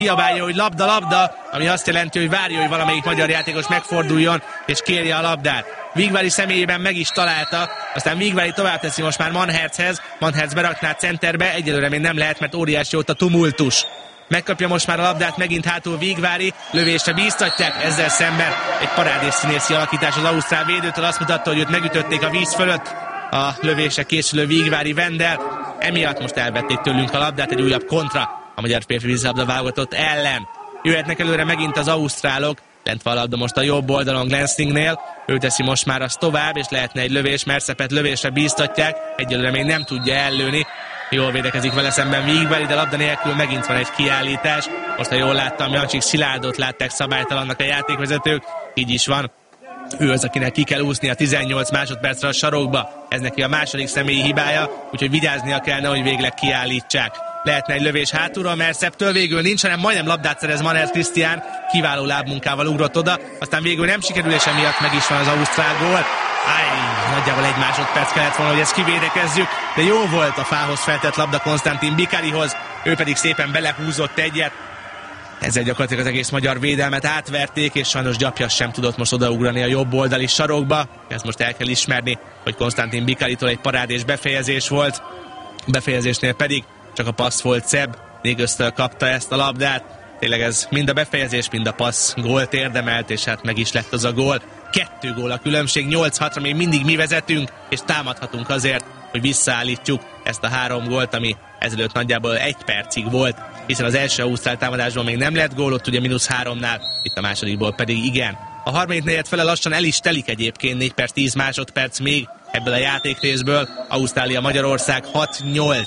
kiabálja, hogy labda, ami azt jelenti, hogy várja, hogy valamelyik magyar játékos megforduljon, és kérje a labdát. Vigvári személyében meg is találta, aztán Vigvári tovább teszi most már Manhertzhez, Manhertz berakná centerbe, egyelőre még nem lehet, mert óriási ott a tumultus. Megkapja most már a labdát, megint hátul Vigvári, lövésre bíztatják, ezzel szemben egy parádés színészi alakítás az ausztrál védőtől, azt mutatta, hogy őt megütötték a víz fölött, a lövésre készülő Vigvári Vendel, emiatt most elvették tőlünk a labdát, egy újabb kontra a magyar férfi vízilabda válogatott ellen. Jöhetnek előre megint az ausztrálok, lent van a labda most a jobb oldalon Glanstingnél, ő teszi most már azt tovább, és lehetne egy lövés, Mercepet lövésre bíztatják, egyelőre még nem tudja ellőni. Jól védekezik vele szemben Vigvári, de labda nélkül megint van egy kiállítás. Most, ha jól láttam, Jancsik Szilárdot látták szabálytalannak a játékvezetők, így is van. Ő az, akinek ki kell úszni a 18 másodpercre a sarokba. Ez neki a második személyi hibája, úgyhogy vigyáznia kellene, hogy végleg kiállítsák. Lehetne egy lövés hátulról, Merceptől végül nincs, hanem majdnem labdát szerez Manert Krisztián, kiváló lábmunkával ugrott oda, aztán végül nem sikerül, és emiatt meg is van az ausztrál gól. Nagyjából 1 másodperc kellett volna, hogy ezt kivédekezzük, de jó volt a fához feltett labda Konstantin Bikarihoz, ő pedig szépen belehúzott egyet. Ezzel gyakorlatilag az egész magyar védelmet átverték, és sajnos Gyapjas sem tudott most odaugrani a jobb oldali sarokba. Ezt most el kell ismerni, hogy Konstantin Bikaritól egy parádés befejezés volt. Befejezésnél pedig csak a passz volt szebb, Négöztől kapta ezt a labdát. Tényleg ez mind a befejezés, mind a passz gólt érdemelt, és hát meg is lett az a gól. 2 gól a különbség, 8-6-ra még mindig mi vezetünk, és támadhatunk azért, hogy visszaállítjuk ezt a 3 gólt, ami ezelőtt nagyjából 1 percig volt, hiszen az első ausztrál támadásból még nem lett gól, ott ugye -3-nál, itt a másodikból pedig igen. A harmadik negyed fele lassan el is telik egyébként, 4 perc 10 másodperc még ebből a játékrészből. Ausztrália-Magyarország 6-8.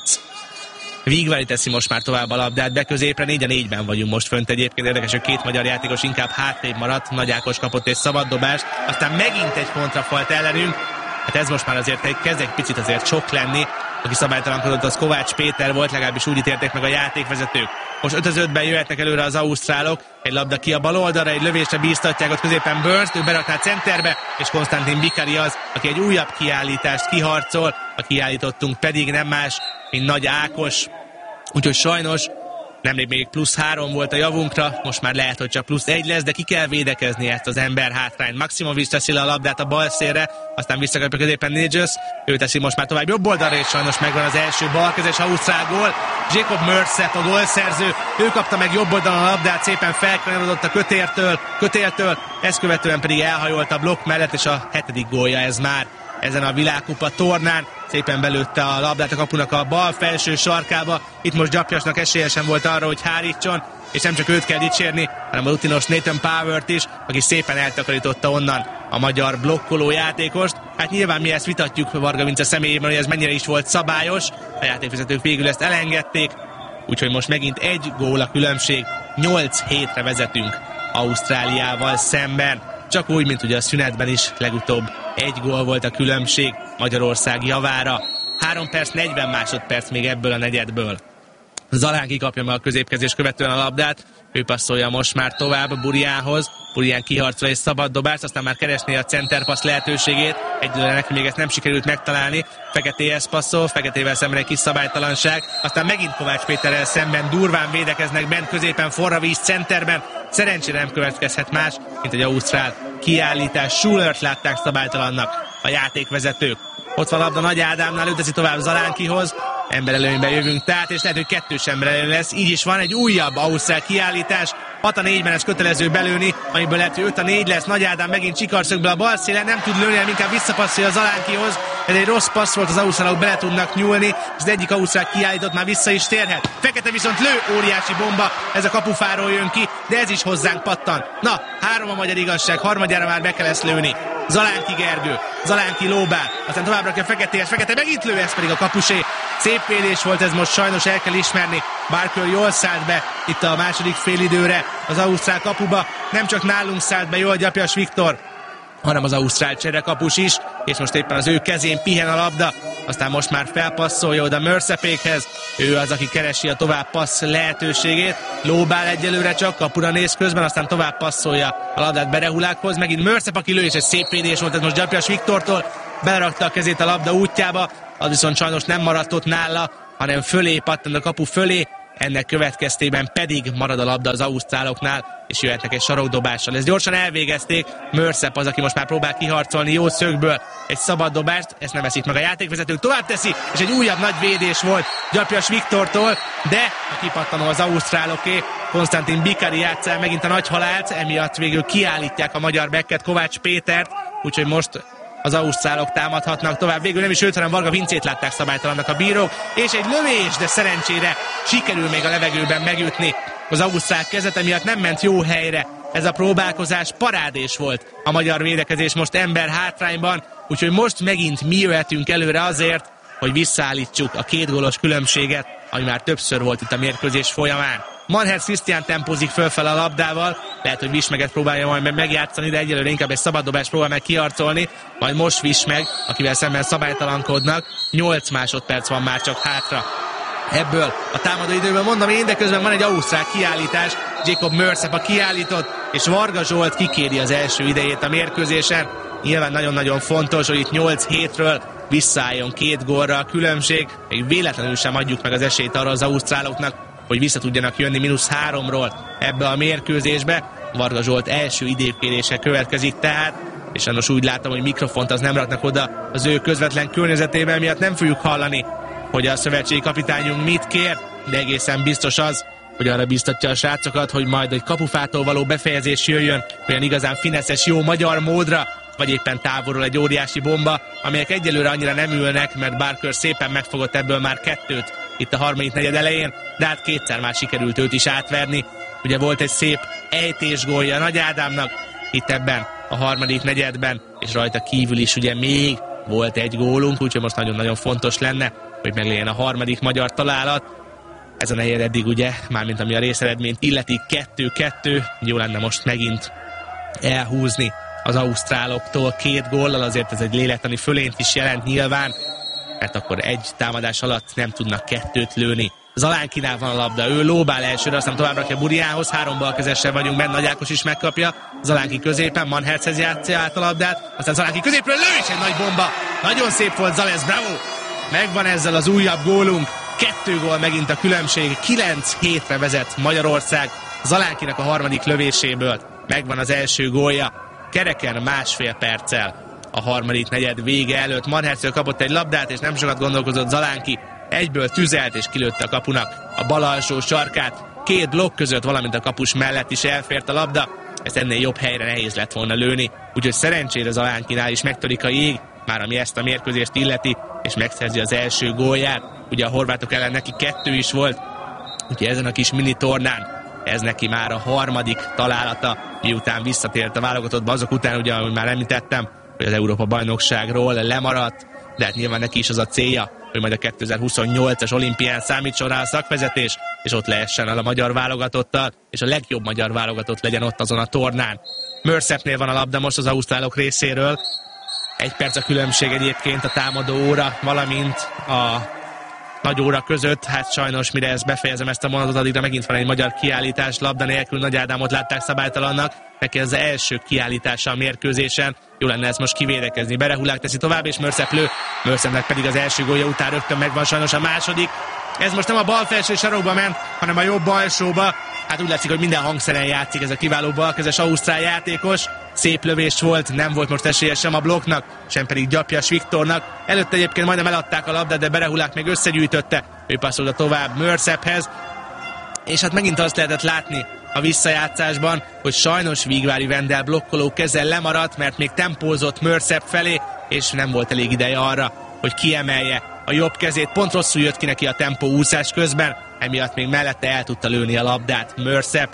Vigvári teszi most már tovább a labdát be középre, 4-4-ben vagyunk most fönt egyébként. Érdekes, hogy 2 magyar játékos inkább hátrébb maradt, Nagy Ákos kapott egy szabad dobást, aztán megint egy kontrafalt ellenünk. Hát ez most már azért kezd egy picit azért sok lenni. Aki szabálytalankodott, az Kovács Péter volt, legalábbis úgy ítélték meg a játékvezetők. Most 5-5-ben jöhetnek előre az ausztrálok, egy labda ki a bal oldalra, egy lövésre bíztatják ott középen Burns, ő berakná centerbe, és Konstantin Bikari az, aki egy újabb kiállítást kiharcol, a kiállítottunk pedig nem más, mint Nagy Ákos. Úgyhogy sajnos nemrég még +3 volt a javunkra, most már lehet, hogy csak +1 lesz, de ki kell védekezni ezt az ember hátrányt. Maximovics teszi le a labdát a bal szélre, aztán visszakapja középen Négös, ő teszi most már tovább jobb oldalra, és sajnos megvan az első balkezes ausztrál gól. Jacob Mercep a gólszerző, ő kapta meg jobb oldalon a labdát, szépen felkanyarodott a kötéltől, ezt követően pedig elhajolt a blokk mellett, és a 7. gólja ez már ezen a világkupa tornán. Szépen belőtte a labdát a kapunak a bal felső sarkába. Itt most Gyapjasnak esélye sem volt arra, hogy hárítson, és nem csak őt kell dicsérni, hanem a rutinos Nathan Powert is, aki szépen eltakarította onnan a magyar blokkoló játékost. Hát nyilván mi ezt vitatjuk Varga Vince személyében, hogy ez mennyire is volt szabályos. A játékvezetők végül ezt elengedték, úgyhogy most megint 1 gól a különbség. 8-7-re vezetünk Ausztráliával szemben. Csak úgy, mint ugye a szünetben is legutóbb 1 gól volt a különbség Magyarország javára. 3 perc 40 másodperc még ebből a negyedből. Zalánki kapja meg a középkezés követően a labdát, ő passzolja most már tovább Buriánhoz. Burián kiharcol egy szabad dobást, aztán már keresné a centerpassz lehetőségét. Egyelőre neki még ezt nem sikerült megtalálni. Feketéhez passzol, Feketével szemben egy kis szabálytalanság. Aztán megint Kovács Péterrel szemben durván védekeznek bent középen, forra víz centerben. Szerencsére nem következhet más, mint egy ausztrál kiállítás. Schulert látták szabálytalannak a játékvezetők. Ott van a labda Nagy Ádámnál, ő teszi tovább Zalánkihoz. Emberelőnyben jövünk tehát, és lehet, hogy 2 emberelőny lesz. Így is van egy újabb ausztrál kiállítás. 6-4-ben ez kötelező belőni, amiből lehet, hogy 5-4 lesz. Nagy Ádám megint csikarszögből a bal szélen, nem tud lőni, hanem inkább visszapasszolja Zalánkihoz. Ez egy rossz passz volt, az ausztrálok bele tudnak nyúlni, és az egyik ausztrál kiállított már vissza is térhet. Fekete viszont lő, óriási bomba, ez a kapufáról jön ki, de ez is hozzánk pattan. Na, 3 a magyar igazság, harmadjára már be kell ezt lőni. Zalánki Gergő, Zalánki lóbál, aztán továbbra kell Feketéhez, Fekete megint lő, ez pedig a kapusé. Szép védés volt ez most, sajnos el kell ismerni. Barker jól szállt be itt a második félidőre az ausztrál kapuba. Nem csak nálunk szállt be jól Gyapjas Viktor, hanem az ausztrál cserekapus is, és most éppen az ő kezén pihen a labda, aztán most már felpasszolja oda Mercepékhez, ő az, aki keresi a tovább passz lehetőségét, lóbál egyelőre csak, kapura néz közben, aztán tovább passzolja a labdát Berehulákhoz, megint Mercep, aki lő, és egy szép védés volt ez most Gyapjas Viktortól, belerakta a kezét a labda útjába, az viszont sajnos nem maradt ott nála, hanem fölé pattant a kapu fölé, ennek következtében pedig marad a labda az ausztráloknál, és jöhetnek egy sarokdobással. Ezt gyorsan elvégezték, Mörsep az, aki most már próbál kiharcolni jó szögből egy szabad dobást, ezt nem eszik meg a játékvezetők, tovább teszi, és egy újabb nagy védés volt Gyapjas Viktortól, de a kipattanó az ausztráloké, Konstantin Bikari játssza megint a nagy halált, emiatt végül kiállítják a magyar backet, Kovács Pétert, úgyhogy most az ausztrálok támadhatnak tovább. Végül nem is őt, hanem Varga Vincét látták szabálytalannak a bírók, és egy lövés, de szerencsére sikerül még a levegőben megütni az ausztrál kezet, miatt nem ment jó helyre. Ez a próbálkozás parádés volt. A magyar védekezés most ember hátrányban, úgyhogy most megint mi jöhetünk előre azért, hogy visszaállítsuk a 2 gólos különbséget, ami már többször volt itt a mérkőzés folyamán. Manherz Krisztián tempózik fölfel a labdával, lehet, hogy Vismeget próbálja majd megjátszani, de egyelőre inkább egy szabaddobást próbál meg kiharcolni, majd most Vismeg, akivel szemben szabálytalankodnak, 8 másodperc van már csak hátra. Ebből a támadó időből mondom én, de közben van egy ausztrál kiállítás, Jacob Mörsep a kiállított, és Varga Zsolt kikéri az első idejét a mérkőzésen. Nyilván nagyon-nagyon fontos, hogy itt 8-7-ről visszaálljon 2 gólra a különbség, még véletlenül sem adjuk meg az esélyt arra az ausztráloknak, hogy vissza tudjanak jönni -3-ról ebbe a mérkőzésbe. Varga Zsolt első idékérése következik tehát, és sajnos úgy látom, hogy mikrofont az nem raknak oda az ő közvetlen környezetében, miatt nem fogjuk hallani, hogy a szövetségi kapitányunk mit kér, de egészen biztos az, hogy arra biztatja a srácokat, hogy majd egy kapufától való befejezés jöjjön, olyan igazán fineszes, jó magyar módra, vagy éppen távolról egy óriási bomba, amelyek egyelőre annyira nem ülnek, mert Barker szépen megfogott ebből már 2 itt a harmadik negyed elején, de hát 2-szer már sikerült őt is átverni. Ugye volt egy szép ejtésgólja Nagy Ádámnak itt ebben a harmadik negyedben, és rajta kívül is ugye még volt egy gólunk, úgyhogy most nagyon-nagyon fontos lenne, hogy meglegyen a harmadik magyar találat. Ez a negyed eddig ugye, mármint ami a részeredményt illeti, 2-2, jó lenne most megint elhúzni az ausztráloktól 2 góllal, azért ez egy lélektani fölényt is jelent nyilván, mert akkor egy támadás alatt nem tudnak 2 lőni. Zalánkinál van a labda, ő lóbál elsőre, aztán tovább rakja Buriánhoz, 3 balkezessel vagyunk benne, Nagy Ákos is megkapja, Zalánki középen, Manherzhez játssza át a labdát, aztán Zalánki középről lő, és egy nagy bomba, nagyon szép volt Zalesz, bravo! Megvan ezzel az újabb gólunk, 2 gól megint a különbség, 9-7-re vezet Magyarország Zalánkinak a harmadik lövéséből, megvan az első gólja, kereken 1,5 perccel a harmadik negyed vége előtt. Manherztől kapott egy labdát, és nem sokat gondolkozott Zalánki, egyből tüzelt és kilőtte a kapunak a bal alsó sarkát. 2 blokk között, valamint a kapus mellett is elfért a labda, ezt ennél jobb helyre nehéz lett volna lőni, úgyhogy szerencsére Zalánkinál is megtörik a jég, már ami ezt a mérkőzést illeti, és megszerzi az első gólját. Ugye a horvátok ellen neki 2 is volt, úgyhogy ezen a kis mini tornán ez neki már a harmadik találata, miután visszatért a válogatottba, azok után, ugye, ahogy már említettem, hogy az Európa-bajnokságról lemaradt, de hát nyilván neki is az a célja, hogy majd a 2028-as olimpián számítson rá a szakvezetés, és ott lehessen el a magyar válogatottal, és a legjobb magyar válogatott legyen ott azon a tornán. Mörsepnél van a labda most az ausztrálok részéről, 1 perc a különbség egyébként a támadó óra, valamint a nagy óra között, hát sajnos mire ezt befejezem ezt a mondatot, addigra megint van egy magyar kiállítás, labda nélkül Nagy Ádámot látták szabálytalannak, neki ez az első kiállítása a mérkőzésen, jó lenne ezt most kivédekezni. Berehulák teszi tovább, és Mörsep lő, Mörsepnek pedig az első gólja után rögtön megvan sajnos a második. Ez most nem a bal felső sarokba ment, hanem a jobb alsóba. Hát úgy látszik, hogy minden hangszeren játszik ez a kiváló balkezes ausztrál játékos. Szép lövés volt, nem volt most esélye sem a blokknak, sem pedig Gyapjas Viktornak. Előtte egyébként majdnem eladták a labdát, de Berehulák még összegyűjtötte. Ő passzolta tovább Mörsephez. És hát megint azt lehetett látni a visszajátszásban, hogy sajnos Vígvári Vendel blokkoló keze lemaradt, mert még tempózott Mörsep felé, és nem volt elég ideje arra, hogy kiemelje a jobb kezét. Pont rosszul jött ki neki a tempó úszás közben, emiatt még mellette el tudta lőni a labdát Mörsep.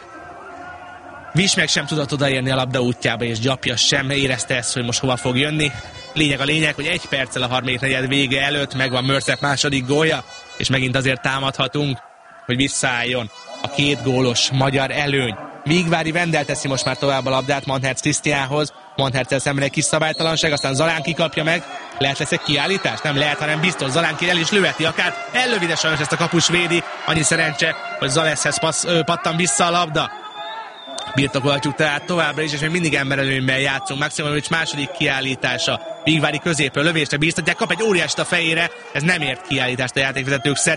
Vismeg sem tudott odaérni a labda útjába, és Gyapjas sem érezte ezt, hogy most hova fog jönni. Lényeg a lényeg, hogy 1 perccel a harmadik negyed vége előtt megvan Mörsep második gólja, és megint azért támadhatunk, hogy visszaálljon a 2 gólos magyar előny. Vígvári Vendel teszi most már tovább a labdát Manherz Krisztiánhoz. Manherz szemben egy kis szabálytalanság, aztán Zalánki kapja meg. Lehet lesz egy kiállítás? Nem lehet, hanem biztos. Zalánki el is löveti akár. Ellövi, de sajnos ezt a kapus védi. Annyi szerencse, hogy Zaleszhez pattan vissza a labda. Birtokolhatjuk tehát továbbra is, és még mindig emberelőnyben játszunk. Maximovics második kiállítása. Vígvári középről lövésre bíztatják, kap egy óriást a fejére. Ez nem ért kiállítást a játékvezetők szerint.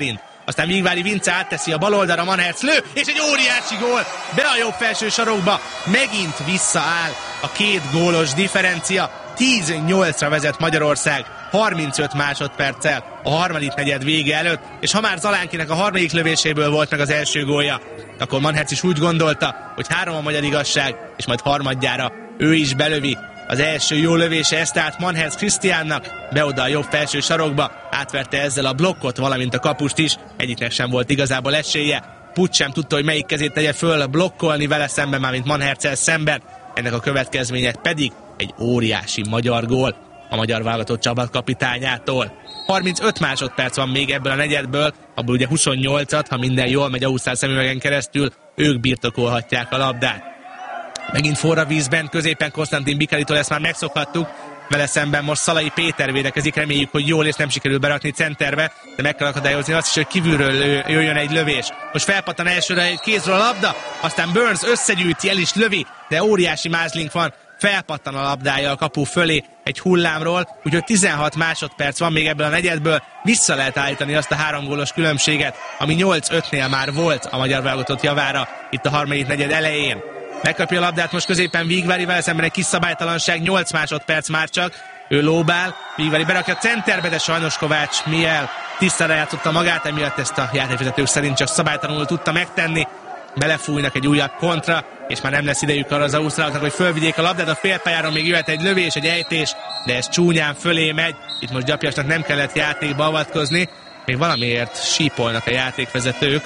aztán Vigvári Vince átteszi a bal oldalra, Manherz lő, és egy óriási gól, be a jobb felső sarokba, megint visszaáll a 2 gólos differencia, 10-8-ra vezet Magyarország 35 másodperccel a harmadik negyed vége előtt, és ha már Zalánkinek a harmadik lövéséből volt meg az első gólja, akkor Manherz is úgy gondolta, hogy 3 a magyar igazság, és majd harmadjára ő is belövi. Az első jó lövése ez, tehát Manherz Krisztiánnak, be oda a jobb felső sarokba, átverte ezzel a blokkot, valamint a kapust is, egyiknek sem volt igazából esélye. Pucs sem tudta, hogy melyik kezét tegye föl blokkolni vele szemben, mármint Manherzel szemben. Ennek a következménye pedig egy óriási magyar gól a magyar válogatott csapatkapitányától. 35 másodperc van még ebből a negyedből, abból ugye 28-at, ha minden jól megy ausztrál szemüvegen keresztül, ők birtokolhatják a labdát. Megint forra vízben, középen Konstantin Bikaritól, ezt már megszokhattuk, vele szemben most Szalai Péter védekezik, reméljük, hogy jól és nem sikerül berakni centerbe, de meg kell akadályozni azt is, hogy kívülről jöjjön egy lövés. Most felpattan elsőre egy kézről a labda, aztán Burns összegyűjti, el is lövi, de óriási mázlink van, felpattan a labdája a kapu fölé egy hullámról, úgyhogy 16 másodperc van még ebből a negyedből, vissza lehet állítani azt a 3 gólos különbséget, ami 8-5-nél már volt a magyar válogatott javára itt a harmadik negyed elején. Megkapja a labdát most középen Vigvári, vele szemben egy kis szabálytalanság, 8 másodperc már csak, ő lóbál, Vigvári berakja a centerbe, de sajnos Kovács Miel tisztára játszotta magát, emiatt ezt a játékvezetők szerint csak szabálytalanul tudta megtenni. Belefújnak egy újabb kontra, és már nem lesz idejük arra az ausztráloknak, hogy fölvigyék a labdát, a félpályáron még jöhet egy lövés, egy ejtés, de ez csúnyán fölé megy, itt most Gyapjasnak nem kellett játékba avatkozni, még valamiért sípolnak a játékvezetők.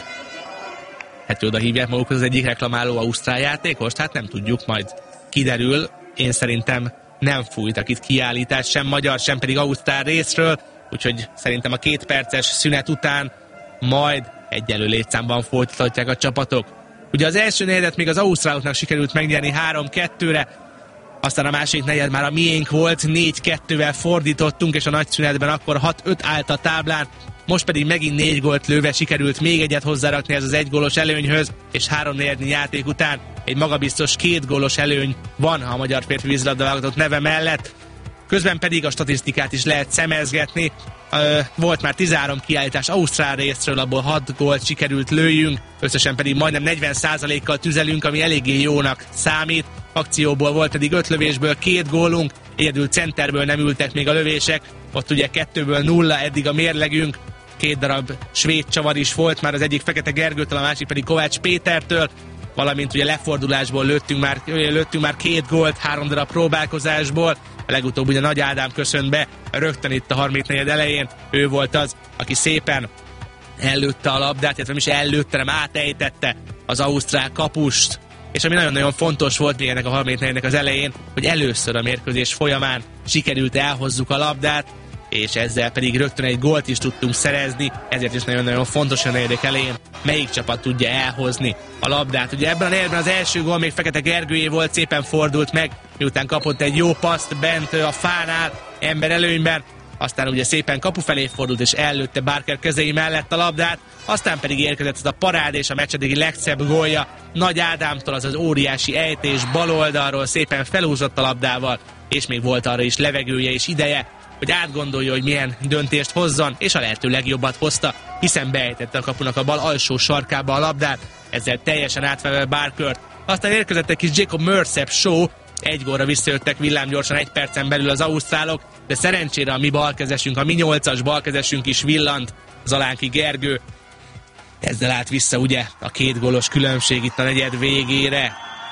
Hát oda hívják magukhoz az egyik reklamáló ausztrál játékost? Hát nem tudjuk, majd kiderül. Én szerintem nem fújtak itt kiállítás, sem magyar, sem pedig ausztrál részről, úgyhogy szerintem a 2 perces szünet után majd egyenlő létszámban folytatják a csapatok. Ugye az első negyedet még az ausztráloknak sikerült megnyerni 3-2-re, aztán a másik negyed már a miénk volt, 4-2-vel fordítottunk, és a nagy szünetben akkor 6-5 állt a táblán, most pedig megint 4 gólt lőve sikerült még egyet hozzárakni ez az 1 gólos előnyhöz, és 3 negyednyi játék után egy magabiztos 2 gólos előny van a magyar férfi vízilabda válogatott neve mellett. Közben pedig a statisztikát is lehet szemezgetni. Volt már 13 kiállítás ausztrál részről, abból 6 gólt sikerült lőjünk, összesen pedig majdnem 40%-kal tüzelünk, ami eléggé jónak számít. Akcióból volt pedig 5 lövésből 2 gólunk, egyedül centerből nem ültek még a lövések, ott ugye 2-ből 0 eddig a mérlegünk, 2 darab svéd csavar is volt, már az egyik Fekete Gergőtől, a másik pedig Kovács Pétertől, valamint ugye lefordulásból lőttünk már 2 gólt, 3 darab próbálkozásból, a legutóbb ugye Nagy Ádám köszönt be, rögtön itt a 34. elején, ő volt az, aki szépen ellőtte a labdát, illetve nem is ellőtte, nem átejtette az ausztrál kapust, és ami nagyon-nagyon fontos volt még ennek a 34-nek az elején, hogy először a mérkőzés folyamán sikerült elhozzuk a labdát, és ezzel pedig rögtön egy gólt is tudtunk szerezni, ezért is nagyon-nagyon fontos a negyedik elején, melyik csapat tudja elhozni a labdát. Ugye ebben a negyedben az első gól még Fekete Gergőjé volt, szépen fordult meg, miután kapott egy jó paszt bent a fánál, ember előnyben, aztán ugye szépen kapu felé fordult és ellőtte Barker kezei mellett a labdát, aztán pedig érkezett ez a parád és a meccs eddigi legszebb gólja Nagy Ádámtól, az óriási ejtés bal oldalról, szépen felhúzott a labdával, és még volt arra is levegője és ideje, hogy átgondolja, hogy milyen döntést hozzon, és a lehető legjobbat hozta, hiszen beejtette a kapunak a bal alsó sarkába a labdát, ezzel teljesen átveve Barkert. Aztán érkezett egy kis Jacob Mersep show, 1 gólra visszajöttek villámgyorsan 1 percen belül az ausztrálok, de szerencsére a mi balkezesünk, a mi 8-as balkezesünk is villant, Zalánki Gergő. Ezzel állt vissza ugye a 2 gólos különbség itt a negyed végére.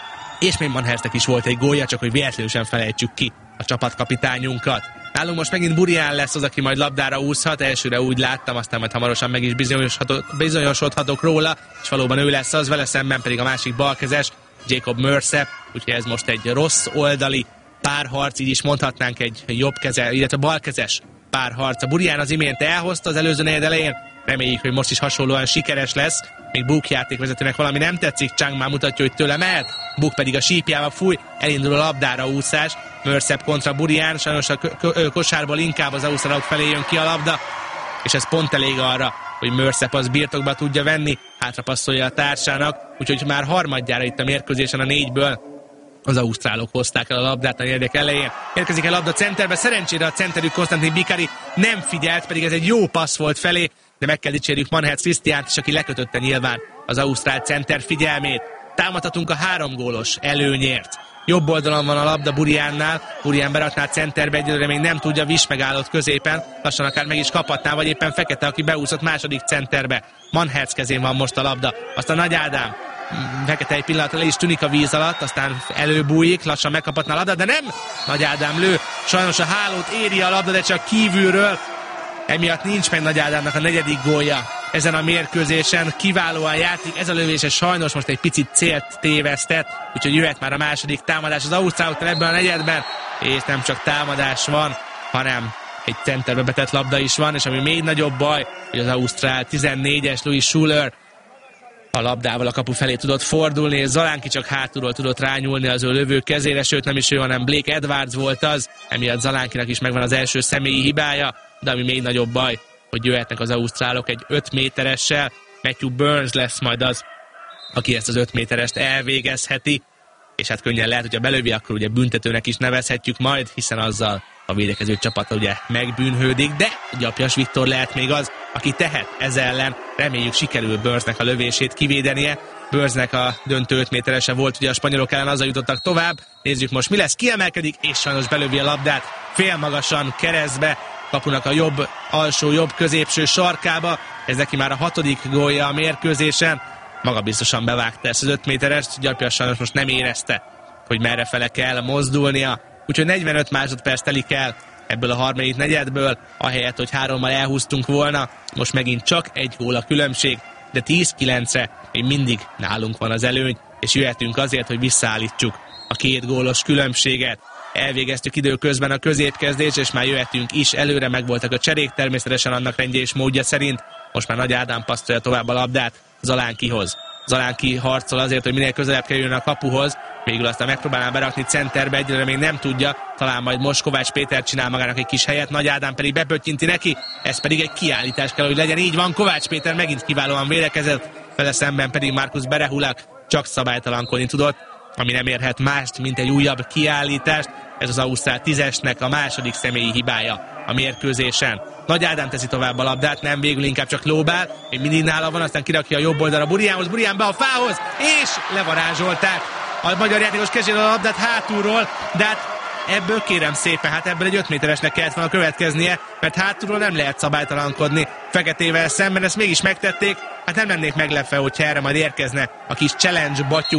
És még Manherznek is volt egy gólja, csak hogy véletlenül sem felejtsük ki a csapatkapitányunkat. Nálunk most megint Burián lesz az, aki majd labdára úszhat, elsőre úgy láttam, aztán majd hamarosan meg is bizonyosodhatok róla, és valóban ő lesz az, vele szemben pedig a másik balkezes, Jacob Mersep, úgyhogy ez most egy rossz oldali párharc, így is mondhatnánk egy jobb keze, illetve balkezes párharc. A Burián az imént elhozta az előző negyed elején, reméljük, hogy most is hasonlóan sikeres lesz. Még Buk játékvezetőnek valami nem tetszik, Chang már mutatja, hogy tőle mehet, Buk pedig a sípjába fúj, elindul a labdára úszás, Mersep kontra Burián, sajnos a kosárból inkább az ausztrálok felé jön ki a labda, és ez pont elég arra, hogy Mersep az birtokba tudja venni, hátrapasszolja a társának, úgyhogy már harmadjára itt a mérkőzésen a 4-ből az ausztrálok hozták el a labdát a negyedik elején. Érkezik el labda centerbe, szerencsére a centerük Konstantin Bikari nem figyelt, pedig ez egy jó passz volt felé, de meg kell dicsérjük Manhertz Krisztiánt is, aki lekötötte nyilván az ausztrál center figyelmét. Támadhatunk a 3 gólos előnyért. Jobb oldalon van a labda Buriannál, Burian berakná centerbe, egyelőre még nem tudja, Vis megállott középen, lassan akár meg is kaphatná, vagy éppen Fekete, aki beúszott második centerbe. Manhertz kezén van most a labda, aztán Nagy Ádám. Fekete egy pillanatra le is tűnik a víz alatt, aztán előbújik, lassan megkaphatná a labda, de nem! Nagy Ádám lő, sajnos a hálót éri a labda, de csak kívülről, emiatt nincs meg Nagy Ádámnak a 4. gólja ezen a mérkőzésen. Kiválóan játszik, ez a lövése sajnos most egy picit célt tévesztett, úgyhogy jöhet már a második támadás az ausztráloktól ebben a negyedben, és nem csak támadás van, hanem egy centerbe betett labda is van, és ami még nagyobb baj, hogy az ausztrál 14-es Louis Schuler a labdával a kapu felé tudott fordulni, és Zalánki csak hátulról tudott rányúlni az ő lövő kezére, sőt nem is ő, hanem Blake Edwards volt az, emiatt Zalánkinak is megvan az első személyi hibája, de ami még nagyobb baj, hogy jöhetnek az ausztrálok egy 5 méteressel, Matthew Burns lesz majd az, aki ezt az 5 méterest elvégezheti, és hát könnyen lehet, hogyha belövi, akkor ugye büntetőnek is nevezhetjük majd, hiszen azzal a védekező csapata ugye megbűnhődik, de Gyapjas Viktor lehet még az, aki tehet ez ellen. Reméljük sikerül Burnsnek a lövését kivédenie. Burnsnek a döntő 5 méterese volt, ugye a spanyolok ellen azzal jutottak tovább. Nézzük most mi lesz, kiemelkedik, és sajnos belövi a labdát félmagasan keresztbe, kapunak a jobb alsó, jobb középső sarkába. Ez neki már a 6. gólja a mérkőzésen. Maga biztosan bevágta ezt az 5 méterest, Gyapjas sajnos most nem érezte, hogy merrefele kell mozdulnia. Úgyhogy 45 másodperc telik el ebből a harmadik negyedből, ahelyett, hogy 3-mal elhúztunk volna. Most megint csak 1 gól a különbség, de 10-9-re még mindig nálunk van az előny, és jöhetünk azért, hogy visszaállítsuk a 2 gólos különbséget. Elvégeztük időközben a középkezdést, és már jöhetünk is, előre megvoltak a cserék, természetesen annak rendje és módja szerint. Most már Nagy Ádám passzolja tovább a labdát Zalánkihoz. Zalánki harcol azért, hogy minél közelebb kerüljön a kapuhoz, végül aztán megpróbálná berakni centerbe, egyelőre még nem tudja, talán majd most Kovács Péter csinál magának egy kis helyet, Nagy Ádám pedig bepöttyinti neki, ez pedig egy kiállítás kell, hogy legyen, így van, Kovács Péter megint kiválóan védekezett, vele szemben pedig Markus Berehulak csak szabálytalankodni tudott, ami nem érhet mást, mint egy újabb kiállítást. Ez az ausztrál 10-esnek a második személyi hibája a mérkőzésen. Nagy Ádám teszi tovább a labdát, nem, végül inkább csak lóbál, még mindig nála van, aztán kirakja a jobb oldalra Buriánhoz, Burián be a fához, és levarázsolták a magyar játékos kezéről a labdát hátulról, de hát ebből kérem szépen, hát ebből egy 5 méteresnek kellett volna következnie, mert hátulról nem lehet szabálytalankodni Feketével szemben, ezt mégis megtették, hát nem lennék meglepve, hogyha erre majd érkezne a kis challenge batyú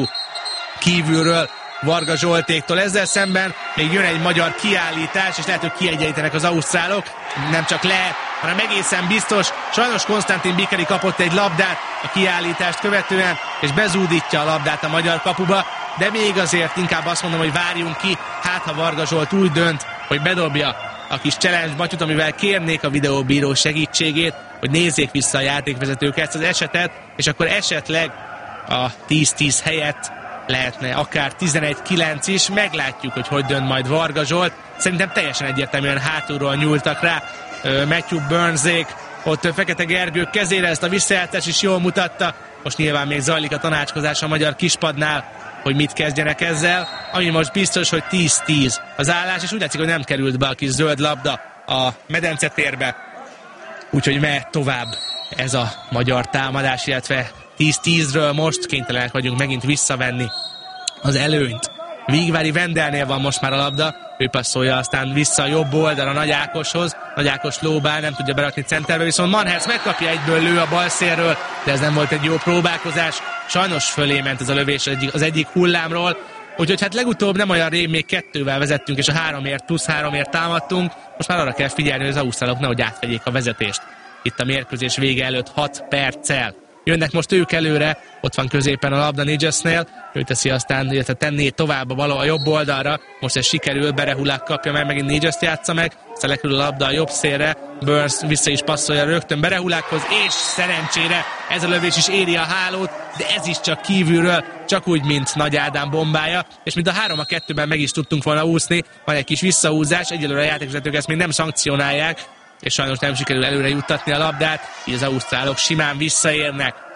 kívülről Varga Zsoltéktól. Ezzel szemben még jön egy magyar kiállítás, és lehet, hogy kiegyenlítenek az ausztrálok, nem csak lehet, hanem egészen biztos. Sajnos Konstantin Bikeri kapott egy labdát a kiállítást követően, és bezúdítja a labdát a magyar kapuba, de még azért inkább azt mondom, hogy várjunk ki, hát ha Varga Zsolt úgy dönt, hogy bedobja a kis challenge batyut, amivel kérnék a videóbíró segítségét, hogy nézzék vissza a játékvezetők ezt az esetet, és akkor esetleg a 10-10 helyett lehetne akár 11-9 is, meglátjuk, hogy dönt majd Varga Zsolt. Szerintem teljesen egyértelműen hátulról nyúltak rá Matthew Burnsék, ott Fekete Gergő kezére, ezt a visszajátszás is jól mutatta. Most nyilván még zajlik a tanácskozás a magyar kispadnál, hogy mit kezdjenek ezzel, ami most biztos, hogy 10-10 az állás, és úgy látszik, hogy nem került be a kis zöld labda a medencetérbe, úgyhogy mehet tovább ez a magyar támadás, illetve 10-10-ről most kénytelenek vagyunk megint visszavenni az előnyt. Vígvári Vendelnél van most már a labda, ő passzolja aztán vissza a jobb oldalra Nagy Ákoshoz, Nagy Ákos lóbál, nem tudja berakni centerbe, viszont Manhertz megkapja, egyből lő a bal szélről, de ez nem volt egy jó próbálkozás, sajnos fölé ment ez a lövés az egyik hullámról, úgyhogy hát legutóbb nem olyan rég, még 2-vel vezettünk, és a 3-ért plusz 3-ért támadtunk, most már arra kell figyelni, hogy az ausztrálok nehogy átvegyék a vezetést. Itt a mérkőzés vége előtt 6 perccel. Jönnek most ők előre, ott van középen a labda Nijasnél, ő teszi aztán, illetve tenné tovább a jobb oldalra, most ez sikerül, Berehulak kapja meg, megint Nijast játsza meg, aztán lekerül a labda a jobb szélre, Burns vissza is passzolja rögtön Berehulakhoz, és szerencsére ez a lövés is éri a hálót, de ez is csak kívülről, csak úgy, mint Nagy Ádám bombája, és mint a 3-2-ben meg is tudtunk volna úszni, van egy kis visszahúzás, egyelőre a játékvezetők ezt még nem szankcionálják, és sajnos nem sikerül előre juttatni a labdát, így az ausztrálok simán visszaérnek.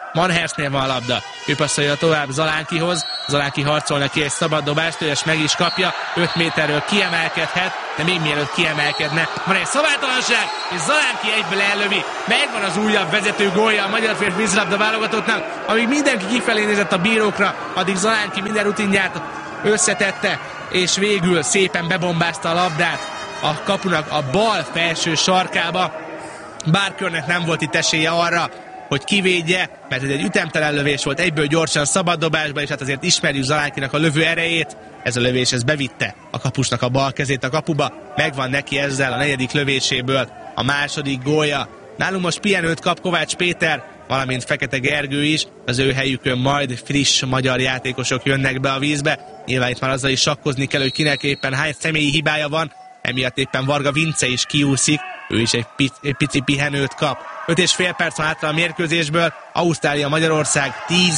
Manhersnél van a labda. Ő passzolja tovább Zalánkihoz. Zalánki harcol neki egy szabad dobást, és meg is kapja. 5 méterről kiemelkedhet, de még mielőtt kiemelkedne, van egy szabálytalanság, és Zalánki egyből ellövi. Megvan az újabb vezető gólja a magyar férfi vízilabda válogatottnak. Amíg mindenki kifelé nézett a bírókra, addig Zalánki minden rutinját összetette, és végül szépen bebombázta a labdát a kapunak a bal felső sarkába. Barkernek nem volt itt esélye arra, hogy kivédje, mert ez egy ütemtelen lövés volt, egyből gyorsan szabaddobásba, és hát azért ismerjük Zalánkinak a lövő erejét. Ez a lövés, ez bevitte a kapusnak a bal kezét a kapuba, megvan neki ezzel a negyedik lövéséből a második gólja. Nálunk most pihenőt kap Kovács Péter, valamint Fekete Gergő is, az ő helyükön majd friss magyar játékosok jönnek be a vízbe. Nyilván itt már azzal is sakkozni kell, hogy kinek éppen hány személyi hibája van, emiatt éppen Varga Vince is kiúszik, ő is egy pici pihenőt kap. 5,5 perc van hátra a mérkőzésből, Ausztrália-Magyarország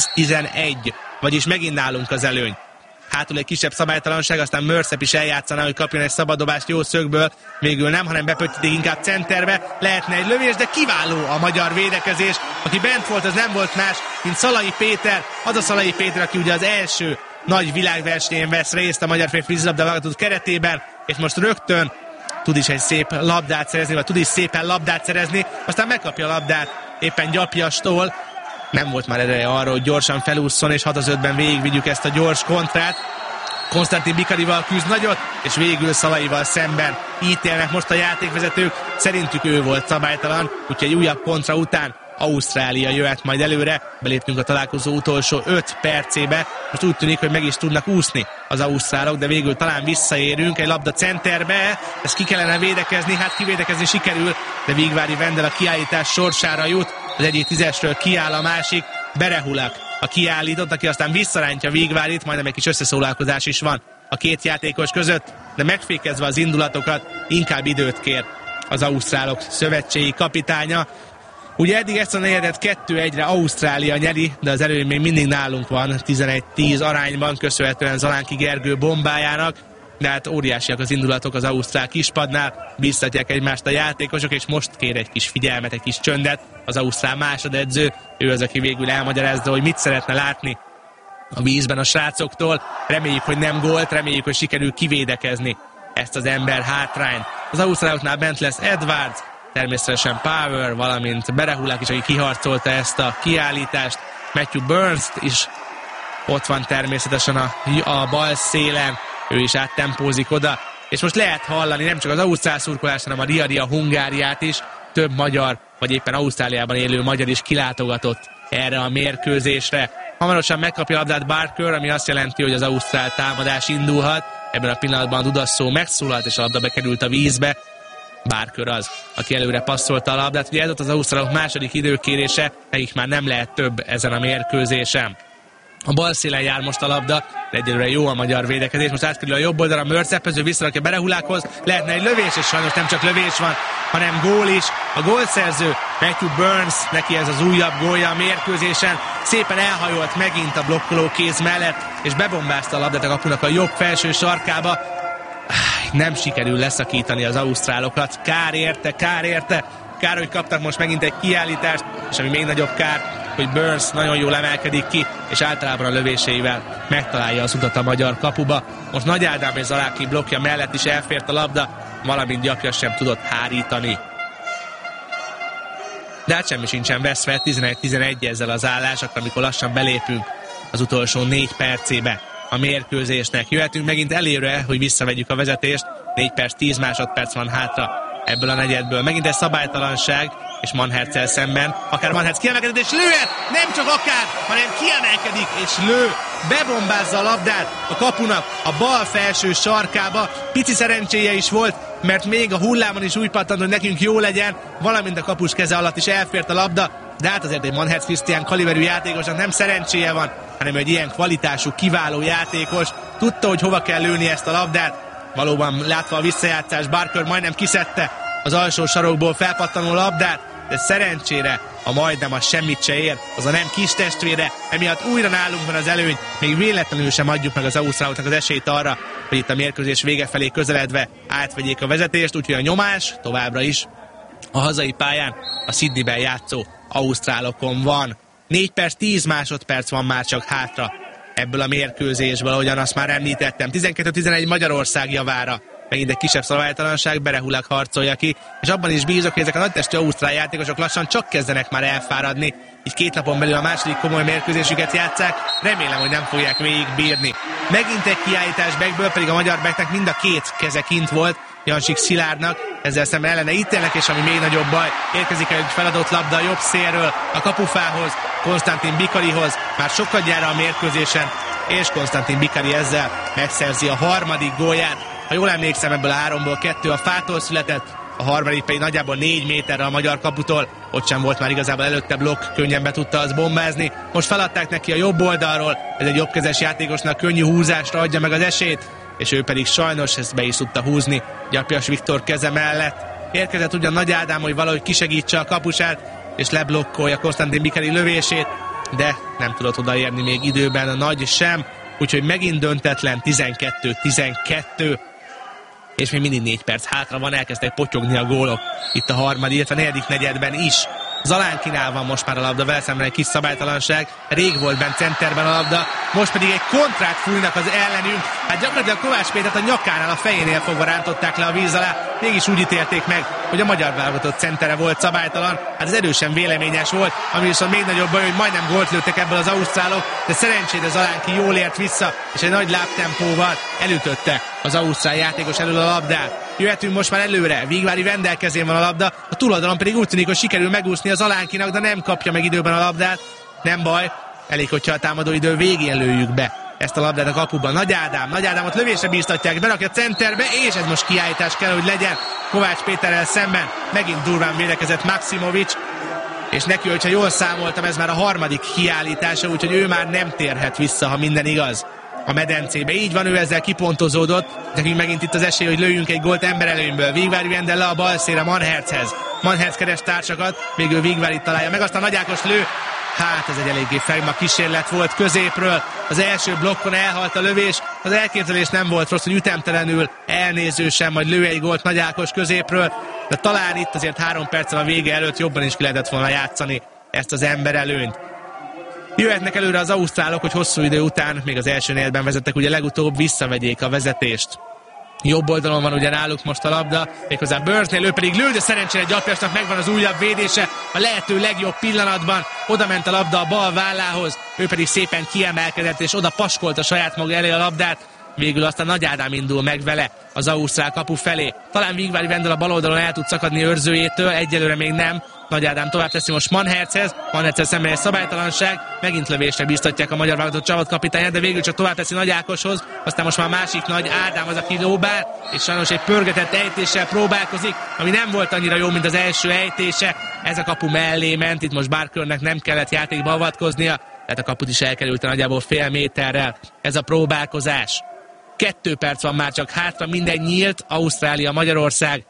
10-11, vagyis megint nálunk az előny. Hátul egy kisebb szabálytalanság, aztán Mörsep is eljátszaná, hogy kapjon egy szabaddobást jó szögből, végül nem, hanem bepöttítik inkább centerbe, lehetne egy lövés, de kiváló a magyar védekezés. Aki bent volt, az nem volt más, mint Szalai Péter, az a Szalai Péter, aki ugye az első nagy világversenyen vesz részt a magyar férfi vízilabda válogatott keretében, és most rögtön tud is egy szép labdát szerezni, vagy tud is szépen labdát szerezni, aztán megkapja a labdát éppen Gyapjastól. Nem volt már ereje arra, hogy gyorsan felússzon, és 6-5-ben végigvigyük ezt a gyors kontrát. Konstantin Bikarival küzd nagyot, és végül Szalaival szemben ítélnek most a játékvezetők. Szerintük ő volt szabálytalan, úgyhogy egy újabb kontra után Ausztrália jöhet majd előre. Beléptünk a találkozó utolsó 5 percébe. Most úgy tűnik, hogy meg is tudnak úszni az ausztrálok, de végül talán visszaérünk. Egy labda centerbe, ezt ki kellene védekezni, hát kivédekezni sikerül, de Vigvári Vendel a kiállítás sorsára jut. Az egyik 10-esről kiáll a másik, Berehulak a kiállított, aki aztán visszarántja Vigvárit, majdnem egy kis összeszólalkozás is van a két játékos között, de megfékezve az indulatokat inkább időt kér az ausztrálok szövetségi kapitánya. Ugye eddig ezt a negyedet 2-1-re Ausztrália nyeri, de az előny még mindig nálunk van, 11-10 arányban, köszönhetően Zalánki Gergő bombájának, de hát óriásiak az indulatok az ausztrál kispadnál, bíztatják egymást a játékosok, és most kér egy kis figyelmet, egy kis csöndet az ausztrál másodedző, ő az, aki végül elmagyarázza, hogy mit szeretne látni a vízben a srácoktól. Reméljük, hogy nem gólt, reméljük, hogy sikerül kivédekezni ezt az ember hátrányt. Az ausztráloknál bent lesz Edwards, természetesen Power, valamint Berehulak is, aki kiharcolta ezt a kiállítást. Matthew Burns is ott van természetesen a bal szélen, ő is áttempózik oda, és most lehet hallani nem csak az ausztrál szurkolást, hanem a Ria Hungáriát is. Több magyar, vagy éppen Ausztráliában élő magyar is kilátogatott erre a mérkőzésre. Hamarosan megkapja a labdát Barker, ami azt jelenti, hogy az ausztrál támadás indulhat. Ebben a pillanatban a Dudasszó megszólalt, és a labda bekerült a vízbe. Barker az, aki előre passzolta a labdát. Ugye ez ott az ausztrálok második időkérése, nekik már nem lehet több ezen a mérkőzésen. A bal szélen jár most a labda, de egyelőre jó a magyar védekezés. Most átkerül a jobb oldalra, Mörsepező visszarakja Berehulákhoz, lehetne egy lövés, és sajnos nem csak lövés van, hanem gól is. A gólszerző Matthew Burns, neki ez az újabb gólja a mérkőzésen, szépen elhajolt megint a blokkoló kéz mellett, és bebombázta a labdát a kapunak a jobb felső sarkába. Nem sikerül leszakítani az ausztrálokat, kár érte. Kár, hogy kaptak most megint egy kiállítást, és ami még nagyobb kár, hogy Burns nagyon jól emelkedik ki, és általában a lövéseivel megtalálja az utat a magyar kapuba. Most Nagy Ádám és Zalánki blokkja mellett is elfért a labda, valamint Gyapja sem tudott hárítani. De hát semmi sincsen veszve, 11-11 ezzel az állásakra, amikor lassan belépünk az utolsó 4 percébe a mérkőzésnek. Jöhetünk megint előre, hogy visszavegyük a vezetést, 4 perc 10 másodperc van hátra ebből a negyedből. Megint egy szabálytalanság, és Manhertzel szemben. Akár Manhertz kiemelkedik és lőhet, nem csak akár, hanem kiemelkedik és lő. Bebombázza a labdát a kapunak a bal felső sarkába. Pici szerencséje is volt, mert még a hullámon is úgy pattant, hogy nekünk jó legyen, valamint a kapus keze alatt is elfért a labda, de hát azért egy Manhertz Krisztián kaliberű játékosnak nem szerencséje van, hanem egy ilyen kvalitású, kiváló játékos. Tudta, hogy hova kell lőni ezt a labdát. Valóban látva a visszajátszás, Barker majdnem kiszedte az alsó sarokból felpattanó labdát, de szerencsére a majdnem az semmit se ér, az a nem kis testvére, emiatt újra nálunk van az előny, még véletlenül sem adjuk meg az ausztráloknak az esélyt arra, hogy itt a mérkőzés vége felé közeledve átvegyék a vezetést, úgyhogy a nyomás továbbra is a hazai pályán a Sydneyben játszó ausztrálokon van. 4 perc 10 másodperc van már csak hátra ebből a mérkőzésből, ahogyan azt már említettem. 12-11 Magyarország javára. Megint egy kisebb szabálytalanság, Berehulak harcolja ki, és abban is bízok, hogy ezek a nagytestű ausztrál játékosok lassan csak kezdenek már elfáradni. Így 2 napon belül a második komoly mérkőzésüket játsszák, remélem, hogy nem fogják végigbírni. Megint egy kiállítás backből, pedig a magyar backnek mind a 2 keze kint volt, Jansik Szilárdnak, ezzel szemben ellene ítélnek, és ami még nagyobb baj, érkezik egy feladott labda a jobb szélről, a kapufához, Konstantin Bikarihoz, már sokadjára a mérkőzésen, és Konstantin Bikari ezzel megszerzi a harmadik gólját. Ha jól emlékszem, ebből a 3-ból 2 a fától született, a harmadik pedig nagyjából 4 méterre a magyar kaputól, ott sem volt már igazából előtte blokk, könnyen be tudta az bombázni. Most feladták neki a jobb oldalról, ez egy jobbkezes játékosnak könnyű húzásra adja meg az esélyt, és ő pedig sajnos ezt be is tudta húzni Gyapjas Viktor keze mellett. Érkezett ugyan Nagy Ádám, hogy valahogy kisegítse a kapusát, és leblokkolja Konstantin Bikari lövését, de nem tudott odaérni még időben a Nagy sem, úgyhogy megint döntetlen 12-12, és még mindig 4 perc hátra van, elkezdtek potyogni a gólok itt a harmadik, illetve a negyedik negyedben is. Zalánkinál van most már a labda, vele szemben egy kis szabálytalanság, rég volt bent centerben a labda, most pedig egy kontrát fújnak az ellenünk, hát gyakorlatilag Kovács Pétert a nyakánál, a fejénél fogva rántották le a víz alá, mégis úgy ítélték meg, hogy a magyar válogatott centere volt szabálytalan, hát ez erősen véleményes volt, ami viszont még nagyobb baj, hogy majdnem gólt lőttek ebből az ausztrálok, de szerencsére Zalánki jól ért vissza, és egy nagy lábtempóval elütötte az ausztrál játékos elől a labdát. Jöhetünk most már előre, Vigvári Vendel kezén van a labda, a túloldalon pedig úgy tűnik, hogy sikerül megúszni az Zalánkinak, de nem kapja meg időben a labdát. Nem baj, elég, hogyha a támadó idő végén lőjük be ezt a labdát a kapuban. Nagy Ádámot lövésre bíztatják, berakja centerbe, és ez most kiállítás kell, hogy legyen Kovács Péterrel szemben. Megint durván védekezett Maximovics, és neki, hogyha jól számoltam, ez már a harmadik kiállítása, úgyhogy ő már nem térhet vissza, ha minden igaz, a medencébe. Így van, ő ezzel kipontozódott. Nekünk megint itt az esély, hogy lőjünk egy gólt emberelőnyből. Vigvári Vendel le a bal szélre Manherchez. Manherc keres társakat, végül Vigvári találja meg, aztán Nagy Ákos lő. Hát ez egy eléggé fejma kísérlet volt középről. Az első blokkon elhalt a lövés. Az elképzelés nem volt rossz, hogy ütemtelenül elnézősen majd lő egy gólt Nagy Ákos középről, de talán itt azért 3 perccel a vége előtt jobban is ki lehetett volna játszani ezt az emberelőnyt. Jöhetnek előre az ausztrálok, hogy hosszú idő után, még az első negyedben vezettek, ugye legutóbb visszavegyék a vezetést. Jobb oldalon van ugye náluk most a labda, méghozzá Burnsnél, ő pedig lő, de szerencsére Gyapjasnak megvan az újabb védése, a lehető legjobb pillanatban oda ment a labda a bal vállához, ő pedig szépen kiemelkedett, és oda paskolta saját maga elé a labdát, végül aztán Nagy Ádám indul meg vele az ausztrál kapu felé. Talán Vigvári Vendel a bal oldalon el tud szakadni őrzőjétől, egyelőre még nem. Nagy Ádám tovább teszi most Manherchez szemben egy szabálytalanság, megint lövésre bíztatják a magyar válogatott csapatkapitányát, de végül csak tovább teszi Nagy Ákoshoz, aztán most már másik Nagy Ádám az, aki lóbál, és sajnos egy pörgetett ejtéssel próbálkozik, ami nem volt annyira jó, mint az első ejtése. Ez a kapu mellé ment, itt most Barkernek nem kellett játékba avatkoznia, tehát a kaput is elkerülte nagyjából fél méterrel ez a próbálkozás. 2 perc van már csak hátra, minden nyílt, Ausztrália, Magyarország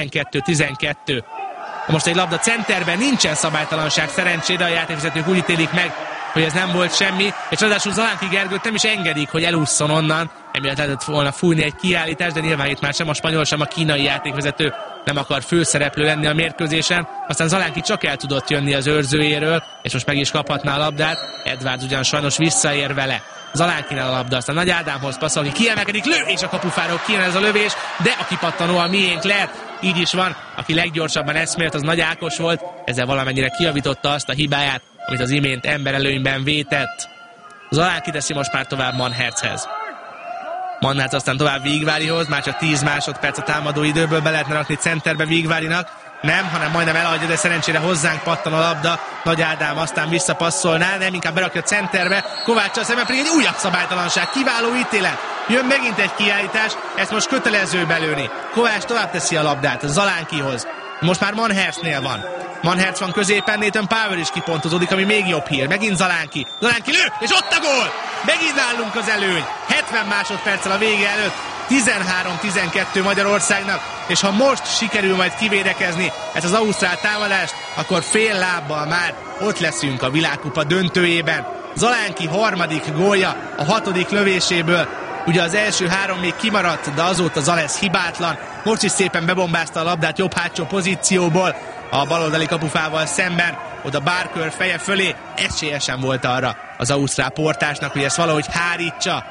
12-12. Most egy labda centerben, nincsen szabálytalanság szerencsére, a játékvezetők úgy ítélik meg, hogy ez nem volt semmi, és ráadásul Zalánki Gergőt nem is engedik, hogy elússzon onnan, emiatt lehetett volna fújni egy kiállítást, de nyilván itt már sem a spanyol, sem a kínai játékvezető nem akar főszereplő lenni a mérkőzésen, aztán Zalánki csak el tudott jönni az őrzőjéről, és most meg is kaphatná a labdát, Edwards ugyan sajnos visszaér vele. Zalánkinál a labda, aztán Nagy Ádámhoz passzol, aki kiemelkedik, lő, és a kapufáról kijön ez a lövés, de a kipattanó a miénk lehet. Így is van, aki leggyorsabban eszmélt, az Nagy Ákos volt, ezzel valamennyire kijavította azt a hibáját, amit az imént emberelőnyben vétett. Zalánki teszi most már tovább Manherchez. Manherc aztán tovább Vigvárihoz, már csak 10 másodperc a támadó időből, be lehetne rakni centerbe Vigvárinak. Nem, hanem majdnem eladja, de szerencsére hozzánk pattan a labda. Nagy Ádám aztán visszapasszolná, nem, inkább berakja centerbe. Kováccsal szemben pedig egy újabb szabálytalanság, kiváló ítélet. Jön megint egy kiállítás, ezt most kötelező belőni. Kovács tovább teszi a labdát Zalánkihoz. Most már Manhercnél van. Manherc van középen, Nathan Power is kipontozódik, ami még jobb hír. Megint Zalánki lő, és ott a gól! Megint nálunk az előny. 70 másodperccel a vége előtt. 13-12 Magyarországnak, és ha most sikerül majd kivédekezni ezt az ausztrál támadást, akkor fél lábbal már ott leszünk a világkupa döntőjében. Zalánki harmadik gólja a 6. lövéséből. Ugye az első 3 még kimaradt, de azóta Zalesz hibátlan. Most is szépen bebombázta a labdát jobb hátsó pozícióból a baloldali kapufával szemben. oda Barker feje fölé, esélyesen volt arra az ausztrál portásnak, hogy ezt valahogy hárítsa.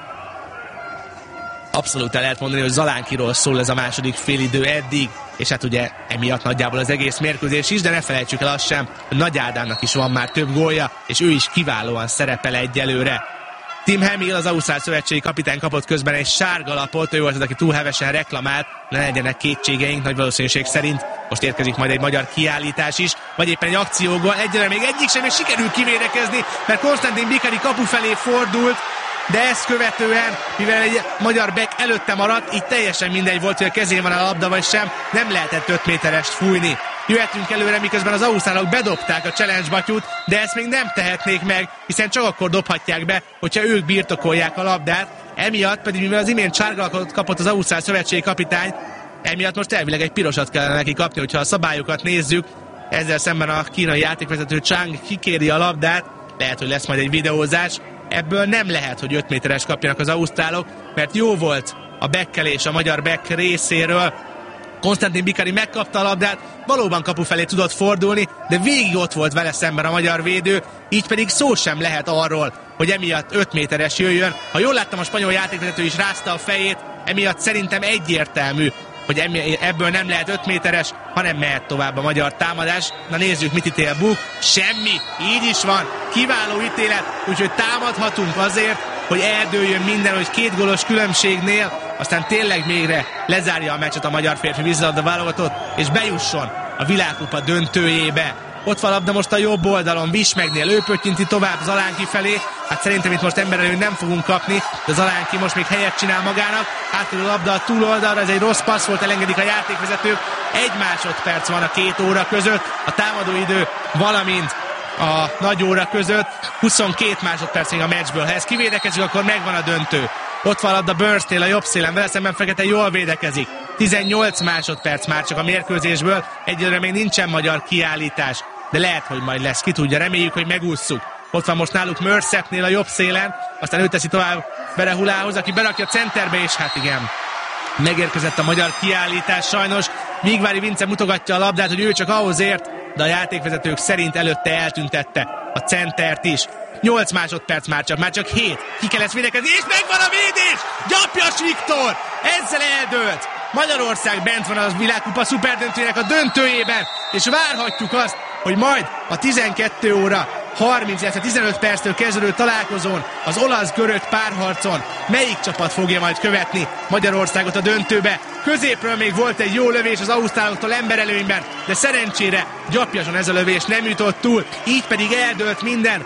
Abszolút el lehet mondani, hogy Zalánkiról szól ez a második félidő eddig, és hát ugye emiatt nagyjából az egész mérkőzés is, de ne felejtsük el azt sem, hogy Nagy Ádámnak is van már több gólja, és ő is kiválóan szerepel egyelőre. Tim Hamill, az ausztrál szövetségi kapitány kapott közben egy sárga lapot, ő volt az, aki túl hevesen reklamált, ne legyenek kétségeink, nagy valószínűség szerint most érkezik majd egy magyar kiállítás is, vagy éppen egy akciógól, egyelőre még egyik sem sikerül kivédekezni, mert Konstantin Bikari kapu felé fordult, de ezt követően, mivel egy magyar back előtte maradt, így teljesen mindegy volt, hogy a kezén van a labda vagy sem, nem lehetett 5 méterest fújni. Jöhetünk előre, miközben az ausztrálok bedobták a challenge batyút, de ezt még nem tehetnék meg, hiszen csak akkor dobhatják be, hogyha ők birtokolják a labdát. Emiatt pedig, mivel az imént sárgalapot kapott az ausztrál szövetségi kapitány, emiatt most elvileg egy pirosat kellene neki kapni, hogyha a szabályokat nézzük. Ezzel szemben a kínai játékvezető Chang kikéri a labdát, lehet, hogy lesz majd egy videózás. Ebből nem lehet, hogy 5 méteres kapjanak az ausztrálok, mert jó volt a bekkelés a magyar back részéről. Konstantin Bikari megkapta a labdát, valóban kapu felé tudott fordulni, de végig ott volt vele szemben a magyar védő, így pedig szó sem lehet arról, hogy emiatt 5 méteres jöjjön. Ha jól láttam, a spanyol játékvezető is rázta a fejét, emiatt szerintem egyértelmű, hogy ebből nem lehet 5 méteres, hanem mehet tovább a magyar támadás. Na nézzük, mit ítél Buk. Semmi, így is van, kiváló ítélet, úgyhogy támadhatunk azért, hogy eldőljön minden, hogy 2 gólos különbségnél, aztán tényleg végre lezárja a meccset a magyar férfi vízilabda válogatott, és bejusson a világkupa döntőjébe. Ott van labda most a jobb oldalon, Vismegnél, ő pöttyinti tovább Zalánki felé. Hát szerintem itt most emberelőn nem fogunk kapni, de Zalánki most még helyet csinál magának. Átkerül a labda a túloldalra, ez egy rossz passz volt, elengedik a játékvezetők. 1 másodperc van a 2 óra között, a támadóidő, valamint a nagy óra között. 22 másodperc még a meccsből. Ha ezt kivédekezik, akkor megvan a döntő. Ott van a labda Burnsnél a jobb szélen, vele szemben Fekete jól védekezik. 18 másodperc már csak a mérkőzésből, egyelőre még nincsen magyar kiállítás, de lehet, hogy majd lesz, ki tudja, reméljük, hogy megússzuk. Ott van most náluk Mörszepnél a jobb szélen, aztán ő teszi tovább Berehulához, aki berakja a centerbe, és hát igen, megérkezett a magyar kiállítás sajnos. Vigvári Vince mutogatja a labdát, hogy ő csak ahhoz ért, de a játékvezetők szerint előtte eltüntette a centert is. 8 másodperc már csak 7. Ki kell ezt védekezni, és megvan a védés! Gyapjas Viktor! Ezzel eldőlt! Magyarország bent van a világkupa szuperdöntőjének a döntőjében, és várhatjuk azt, hogy majd a 12 óra 30, illetve 15 perctől kezdődő találkozón, az olasz-görög párharcon melyik csapat fogja majd követni Magyarországot a döntőbe. Középről még volt egy jó lövés az ausztráloktól emberelőnyben, de szerencsére Gyapjason ez a lövés nem jutott túl, így pedig eldőlt minden.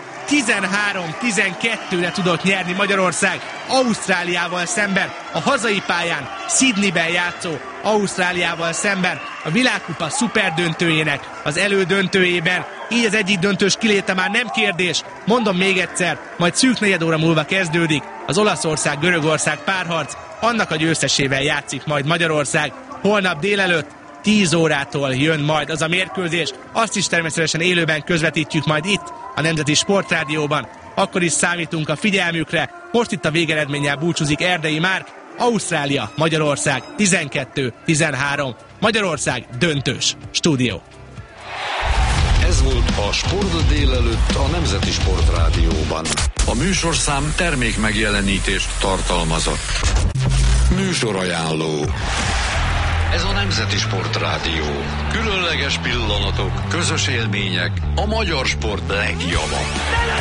13-12-re tudott nyerni Magyarország Ausztráliával szemben, a hazai pályán, Sydneyben játszó Ausztráliával szemben, a világkupa szuperdöntőjének az elődöntőjében. Így az egyik döntős kiléte már nem kérdés. Mondom még egyszer, majd szűk negyed óra múlva kezdődik az Olaszország-Görögország párharc, annak a győztesével játszik majd Magyarország. Holnap délelőtt 10 órától jön majd az a mérkőzés, azt is természetesen élőben közvetítjük majd itt, a Nemzeti Sportrádióban. Akkor is számítunk a figyelmükre. Most itt a végeredménnyel búcsúzik Erdei Márk. Ausztrália, Magyarország 12-13. Magyarország döntős. Stúdió. Ez volt a Sport délelőtt a Nemzeti Sportrádióban. A műsorszám termék megjelenítést tartalmazott. Műsorajánló. Ez a Nemzeti Sportrádió. Különleges pillanatok, közös élmények, a magyar sport legjava.